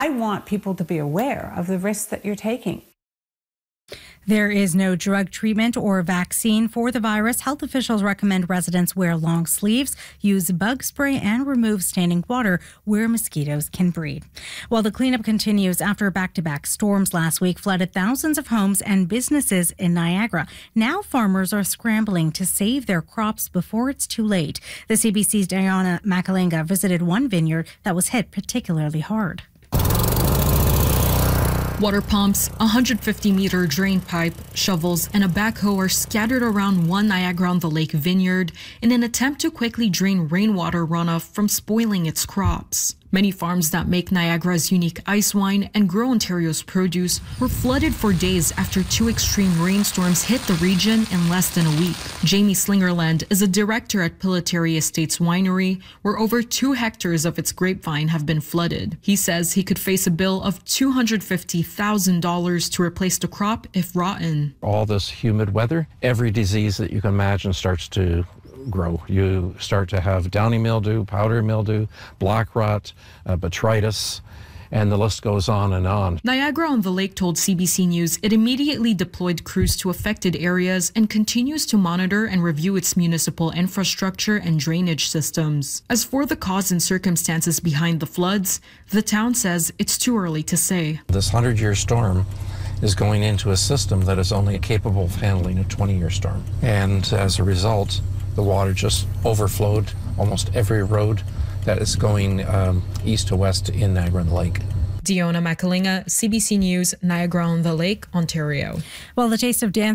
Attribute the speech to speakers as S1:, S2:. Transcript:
S1: I want people to be aware of the risks that you're taking.
S2: There is no drug treatment or vaccine for the virus. Health officials recommend residents wear long sleeves, use bug spray, and remove standing water where mosquitoes can breed. While the cleanup continues after back-to-back storms last week flooded thousands of homes and businesses in Niagara, now farmers are scrambling to save their crops before it's too late. The CBC's Diona Makalinga visited one vineyard that was hit particularly hard.
S3: Water pumps, a 150-meter drain pipe, shovels, and a backhoe are scattered around one Niagara-on-the-Lake vineyard in an attempt to quickly drain rainwater runoff from spoiling its crops. Many farms that make Niagara's unique ice wine and grow Ontario's produce were flooded for days after two extreme rainstorms hit the region in less than a week. Jamie Slingerland is a director at Pillitteri Estates Winery, where over 2 hectares of its grapevine have been flooded. He says he could face a bill of $250,000 to replace the crop if rotten.
S4: All this humid weather, every disease that you can imagine starts to grow. You start to have downy mildew, powdery mildew, black rot, botrytis, and the list goes on and on.
S3: Niagara-on-the-Lake told CBC News it immediately deployed crews to affected areas and continues to monitor and review its municipal infrastructure and drainage systems. As for the cause and circumstances behind the floods, the town says it's too early to say.
S4: This 100-year storm is going into a system that is only capable of handling a 20-year storm. And as a result, the water just overflowed almost every road that is going east to west in Niagara-on-the-Lake.
S3: Diona Makalinga, CBC News, Niagara-on-the-Lake, Ontario.
S2: Well, the Taste of Dance